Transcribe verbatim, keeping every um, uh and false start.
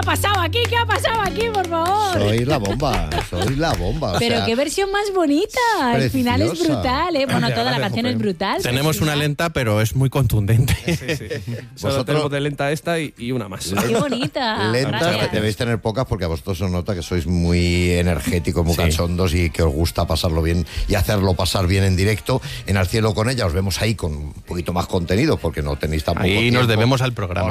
ha pasado aquí? ¿Qué ha pasado aquí, por favor? Soy la bomba, soy la bomba. O Pero sea, qué versión más bonita. El final es preciosa. brutal, ¿eh? Bueno, Gracias, toda la gracias, canción es Jope. brutal. Tenemos pero una el final- lenta, pero es muy contundente. Sí, sí. Solo Vosotros- tenemos de lenta esta y, y una más. Qué bonita. lentas Gracias. debéis tener pocas porque a vosotros os nota que sois muy energéticos, muy Sí. cachondos y que os gusta pasarlo bien y hacerlo pasar bien en directo. En Al Cielo con ella os vemos ahí con un poquito más contenido porque no tenéis tampoco Ahí tiempo. nos debemos al programa.